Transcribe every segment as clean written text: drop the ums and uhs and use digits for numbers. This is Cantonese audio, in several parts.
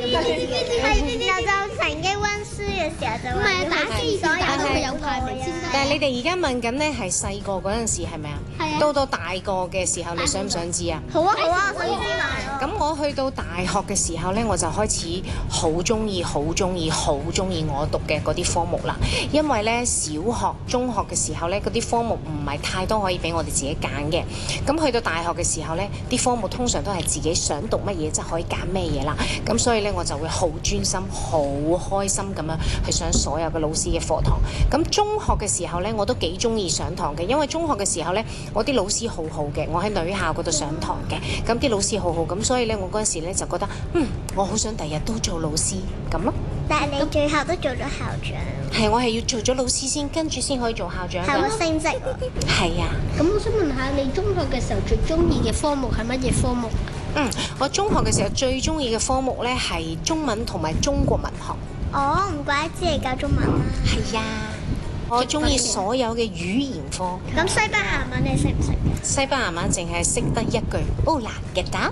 就曾經溫書嘅時候就唔係打機，所有排名先得。 但係你哋而家問緊咧係細個嗰陣時係咪啊？ 係啊。 到大個嘅時候，你想唔想知啊？ 好啊，我想知埋。 咁我去到大學嘅時候咧，我就開始好中意我讀嘅嗰啲科目啦。因為咧小學、中學嘅時候咧，嗰啲科目唔係太多可以俾我哋自己揀嘅。咁去到大學嘅時候咧，啲科目通常都係自己想讀乜嘢，即係可以揀咩嘢啦。咁所以咧，我就會好專心、好開心咁樣去上所有嘅老師嘅課堂。咁中學嘅時候咧，我都幾中意上堂嘅，因為中學嘅時候咧，我啲老師好好嘅，我喺女校嗰度上堂嘅，咁啲老師好好，咁所以咧，我嗰陣時咧就覺得，我好想第日都做老師咁咯。 但係你最後都做咗校長。 係，我係要做咗老師先，跟住先可以做校長。 係會升職。 係啊。 咁我想問下，你中學嘅時候最中意嘅科目係乜嘢科目？ 我中學嘅時候最中意嘅科目咧係中文同埋中國文學。 哦，唔怪之你教中文啦。 係啊。我中意所有嘅語言科。 咁西班牙文你識唔識？ 西班牙文淨係識得一句 Hola ¿qué tal？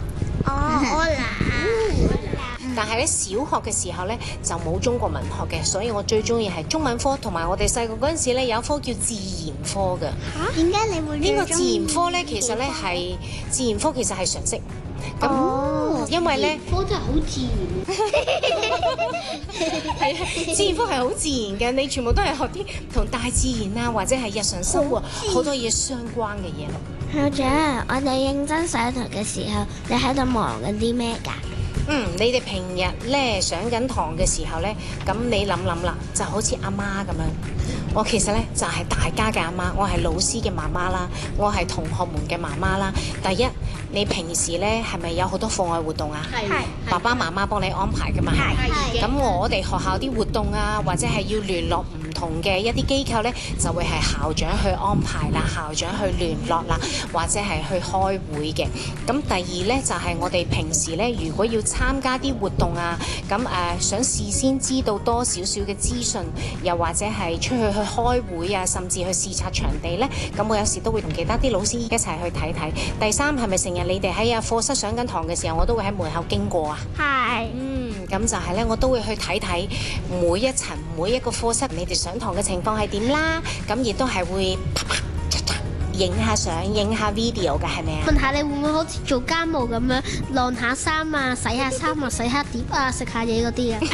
Hola。 但係咧小學嘅時候咧就冇中國文學嘅，所以我最中意係中文科，同埋我哋細個嗰陣時咧有一科叫自然科嘅。 嚇？點解你會呢個自然科咧？其實咧係自然科，其實係常識。咁因為咧， 科真係好自然。 係啊，自然科係好自然嘅，你全部都係學啲同大自然啊，或者係日常生活好多嘢相關嘅嘢咯。 校長，我哋認真上堂嘅時候，你喺度忙緊啲咩㗎？ 你哋平日咧上緊堂嘅時候咧，咁你諗啦，就好似阿媽咁樣。我其實咧就係大家嘅阿媽，我係老師嘅媽媽啦，我係同學們嘅媽媽啦。第一，你平時咧係咪有好多課外活動啊？係。爸爸媽媽幫你安排㗎嘛？係。咁我哋學校啲活動啊，或者係要聯絡唔同嘅一啲機構咧，就會係校長去安排啦，校長去聯絡啦，或者係去開會嘅。咁第二咧就係我哋平時咧，如果要參加啲活動啊，咁想事先知道多少少嘅資訊，又或者係出去開會啊，甚至去視察場地呢，咁我有時都會同其他啲老師一齊去睇睇。第三，係咪成日你哋喺課室上緊堂嘅時候，我都會喺門口經過啊？係。咁就係呢，我都會去睇睇每一層每一個課室，你哋上堂嘅情況係點啦。咁亦都係會啪啪影下相、影下 video 㗎，係咪啊？ 問下你會唔會好似做家務咁樣晾下衫啊、洗下衫啊、洗下碟啊、食下嘢嗰啲啊？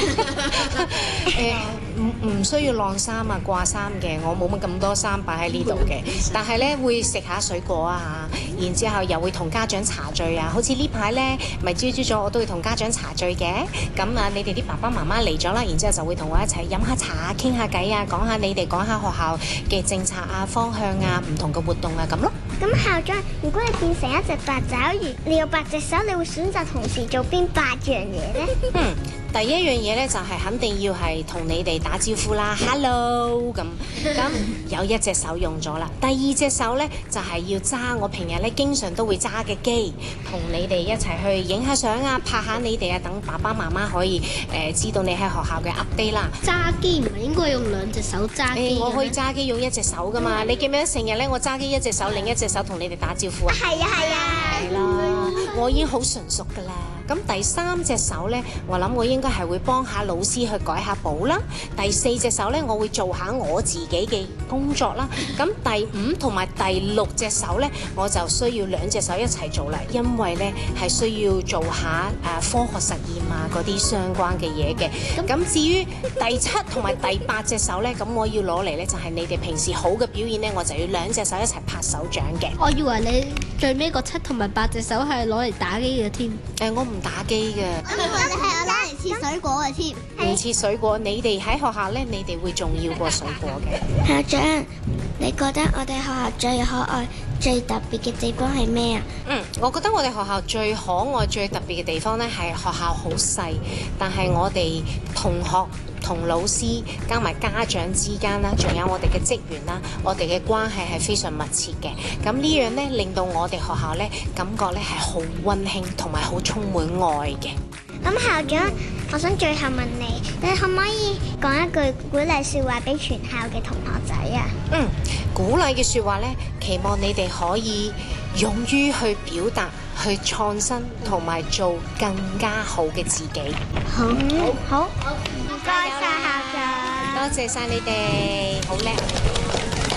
唔需要晾衫啊、掛衫嘅，我冇乜咁多衫擺喺呢度嘅。但係咧會食下水果啊，然之後又會同家長茶聚啊。好似呢排咧，咪朝朝早我都會同家長茶聚嘅。咁你哋啲爸爸媽媽嚟咗啦，然之後就會同我一齊飲下茶啊、傾下偈啊，講下你哋講下學校嘅政策啊、方向啊、唔同嘅活動啊咁咯。 咁校長，如果你變成一隻八爪魚，你有8隻手，你會選擇同時做邊8樣嘢呢？ 第一樣嘢咧就係肯定要係同你哋打招呼啦 ，hello 咁有一隻手用咗啦。第二隻手咧就係要揸我平日咧經常都會揸嘅機，同你哋一齊去影下相啊，拍下你哋啊，等爸爸媽媽可以知道你喺學校嘅 update 啦。 揸機唔係應該用2隻手揸機？ 我可以揸機用1隻手噶嘛？你記唔記得成日咧我揸機1隻手，另一隻手同你哋打招呼啊？係啊係啊。係啦，我已經好純熟噶啦。咁第3隻手呢，我諗我應該係會幫下老師去改下簿啦。第4隻手呢，我會做下我自己嘅工作啦。咁第5同埋第6隻手呢，我就需要2隻手一齊做啦，因為呢係需要做下科學實驗啊嗰啲相關嘅嘢嘅。咁至於第7同埋第8隻手呢，咁我要攞嚟呢，就係你哋平時好嘅表現呢，我就要2隻手一齊拍手掌嘅。 我以為你最尾個7同埋8隻手係攞嚟打機嘅添。 我唔打機嘅。 我哋係有攞嚟切水果嘅添。 唔切水果，你哋喺學校呢，你哋會重要過水果嘅。 校長，你覺得我哋學校最可愛、最特別嘅地方係咩啊？ 我覺得我哋學校最可愛、最特別嘅地方呢，係學校好細，但係我哋同學同老師加埋家長之間啦，仲有我哋嘅職員啦，我哋嘅關係係非常密切嘅。咁呢樣呢，令到我哋學校呢，感覺呢係好溫馨同埋好充滿愛嘅。 咁校長，我想最後問你，你可唔可以講一句鼓勵說話俾全校嘅同學仔啊？ 鼓勵嘅說話呢，期望你哋可以勇於去表達， 去創新同埋做更加好嘅自己。 好，唔該晒校長， 多謝晒你哋，好叻。